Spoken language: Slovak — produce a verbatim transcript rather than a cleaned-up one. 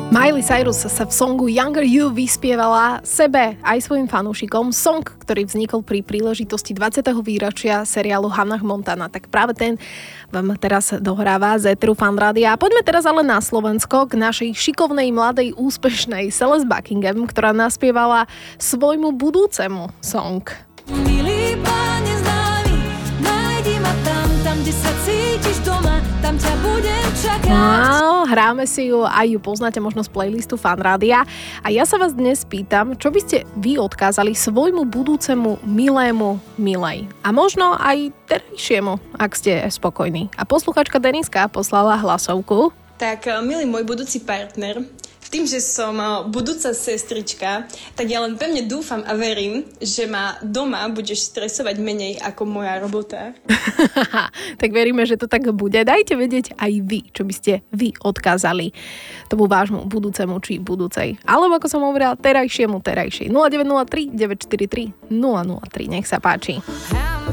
Miley Cyrus sa v songu Younger You vyspievala sebe aj svojim fanúšikom. Song, ktorý vznikol pri príležitosti dvadsiateho výročia seriálu Hannah Montana. Tak práve ten vám teraz dohráva z éteru Fan Rádia. Poďme teraz ale na Slovensko k našej šikovnej, mladej, úspešnej Celeste Buckingham, ktorá naspievala svojmu budúcemu song. Milý páne známy, nájdi ma tam, tam, kde sa cítiš doma, tam ťa budem čakať. No, hráme si ju, aj ju poznáte možno z playlistu Fan Rádia. A ja sa vás dnes pýtam, čo by ste vy odkázali svojmu budúcemu milému milej. A možno aj terajšiemu, ak ste spokojní. A posluchačka Deniska poslala hlasovku. Tak, milý môj budúci partner, tým, že som budúca sestrička, tak ja len pevne dúfam a verím, že ma doma budeš stresovať menej ako moja robota. Tak veríme, že to tak bude. Dajte vedieť aj vy, čo by ste vy odkázali tomu vášmu budúcemu či budúcej. Alebo ako som hovorila, terajšiemu terajšej. nula deväť nula tri deväť štyri tri nula nula tri. Nech sa páči.